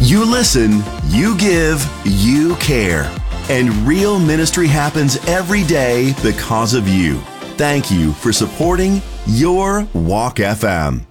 You listen, you give, you care. And real ministry happens every day because of you. Thank you for supporting Your Walk FM.